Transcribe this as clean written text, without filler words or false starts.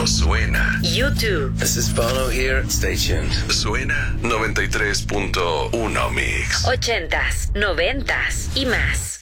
Suena. YouTube. This is Bono here. Stay tuned. Suena 93.1 Mix. 80s, 90s y más.